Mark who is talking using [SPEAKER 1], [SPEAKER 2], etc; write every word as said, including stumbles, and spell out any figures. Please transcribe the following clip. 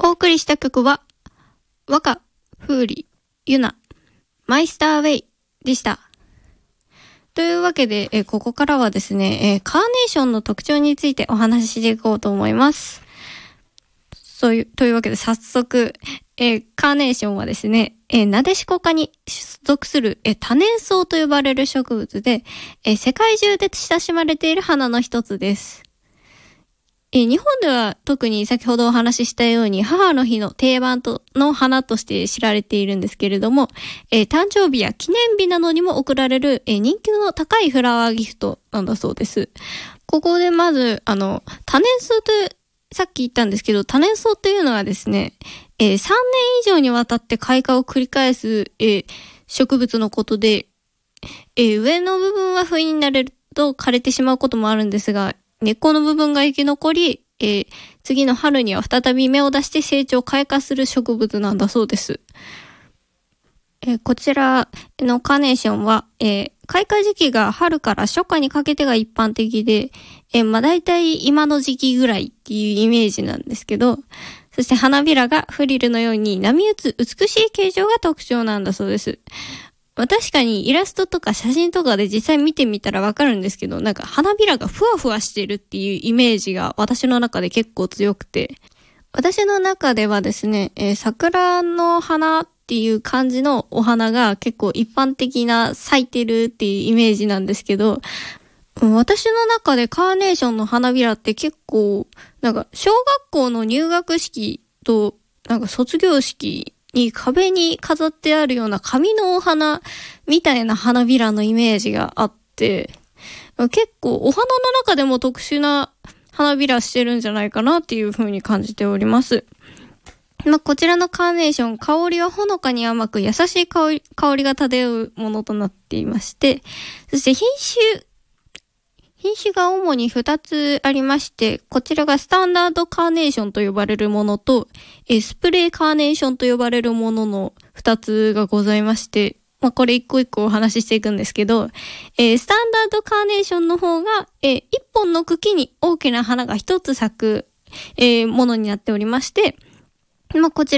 [SPEAKER 1] お送りした曲は、和歌、風里、ユナ、マイスターウェイでした。というわけで、えー、ここからはですね、えー、カーネーションの特徴についてお話ししていこうと思います。そういう、というわけで早速、えー、カーネーションはですね、えー、ナデシコ科に所属する、えー、多年草と呼ばれる植物で、えー、世界中で親しまれている花の一つです。えー、日本では特に先ほどお話ししたように母の日の定番との花として知られているんですけれども、えー、誕生日や記念日などにも贈られる、えー、人気の高いフラワーギフトなんだそうです。ここでまず、あの、多年草という、さっき言ったんですけど、多年草というのはですね、えー、さんねん以上にわたって開花を繰り返す、えー、植物のことで、えー、上の部分は冬になれると枯れてしまうこともあるんですが、根っこの部分が生き残り、えー、次の春には再び芽を出して成長開花する植物なんだそうです。えー、こちらのカーネーションは、えー、開花時期が春から初夏にかけてが一般的で、えー、まあ大体今の時期ぐらいっていうイメージなんですけど、そして花びらがフリルのように波打つ美しい形状が特徴なんだそうです。まあ、確かにイラストとか写真とかで実際見てみたらわかるんですけど、なんか花びらがふわふわしてるっていうイメージが私の中で結構強くて、私の中ではですね、えー、桜の花っていう感じのお花が結構一般的な咲いてるっていうイメージなんですけど、私の中でカーネーションの花びらって結構、なんか小学校の入学式となんか卒業式に壁に飾ってあるような紙のお花みたいな花びらのイメージがあって、結構お花の中でも特殊な花びらしてるんじゃないかなっていう風に感じております。まあ、こちらのカーネーション、香りはほのかに甘く優しい香り、香りが漂うものとなっていまして、そして品種、品種が主にふたつありまして、こちらがスタンダードカーネーションと呼ばれるものと、えスプレーカーネーションと呼ばれるもののふたつがございまして、まあ、これ一個一個お話ししていくんですけど、えー、スタンダードカーネーションの方が、えー、一本の茎に大きな花が一つ咲く、えー、ものになっておりまして、まあ、こちら